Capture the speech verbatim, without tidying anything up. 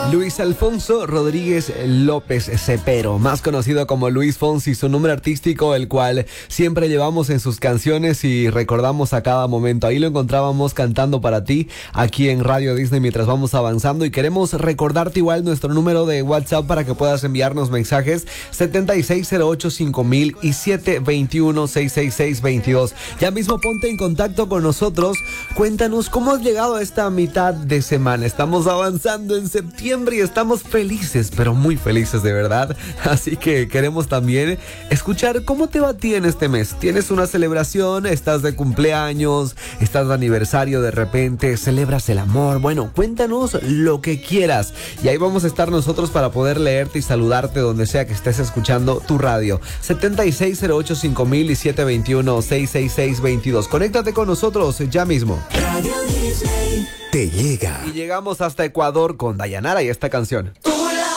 Luis Alfonso Rodríguez López Cepero, más conocido como Luis Fonsi, su nombre artístico, el cual siempre llevamos en sus canciones y recordamos a cada momento. Ahí lo encontrábamos cantando para ti aquí en Radio Disney mientras vamos avanzando, y queremos recordarte igual nuestro número de WhatsApp para que puedas enviarnos mensajes: setenta y seis cero ocho cinco mil y siete veintiuno seis seis seis veintidós. Ya mismo ponte en contacto con nosotros, cuéntanos cómo has llegado a esta mitad de semana. Estamos avanzando en septiembre y estamos felices, pero muy felices de verdad. Así que queremos también escuchar cómo te va a ti en este mes. ¿Tienes una celebración? ¿Estás de cumpleaños? ¿Estás de aniversario de repente? ¿Celebras el amor? Bueno, cuéntanos lo que quieras y ahí vamos a estar nosotros para poder leerte y saludarte donde sea que estés escuchando tu radio. setenta y seis cero ocho cinco mil y siete veintiuno seis seis seis veintidós. Conéctate con nosotros ya mismo. Radio Disney te llega. Y llegamos hasta Ecuador con Dayanara y esta canción.